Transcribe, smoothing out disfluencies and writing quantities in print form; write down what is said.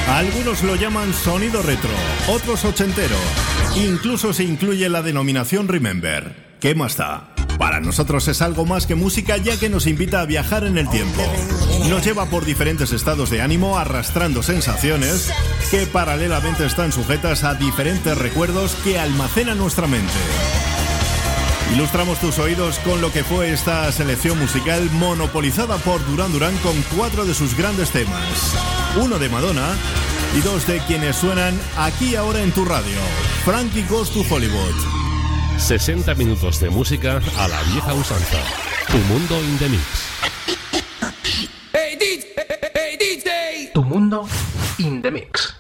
Algunos lo llaman sonido retro, otros ochentero. Incluso se incluye la denominación Remember. ¿Qué más da? Para nosotros es algo más que música, ya que nos invita a viajar en el tiempo. Nos lleva por diferentes estados de ánimo, arrastrando sensaciones que paralelamente están sujetas a diferentes recuerdos que almacena nuestra mente. Ilustramos tus oídos con lo que fue esta selección musical monopolizada por Duran Duran con 4 de sus grandes temas. 1 de Madonna y 2 de quienes suenan aquí ahora en tu radio. Frankie Goes to Hollywood. 60 minutos de música a la vieja usanza. Tu mundo in the mix. Hey DJ. Tu mundo in the mix.